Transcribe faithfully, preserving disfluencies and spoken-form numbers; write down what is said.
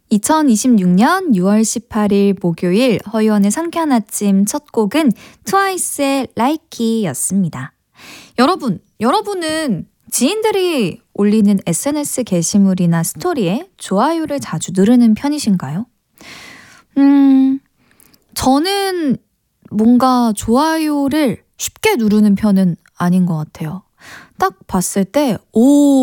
이천이십육년 유월 십팔일 목요일 허유원의 상쾌한 아침 첫 곡은 트와이스의 Like였습니다. 여러분, 여러분은 지인들이 올리는 에스엔에스 게시물이나 스토리에 좋아요를 자주 누르는 편이신가요? 음, 저는 뭔가 좋아요를 쉽게 누르는 편은 아닌 것 같아요. 딱 봤을 때, 오,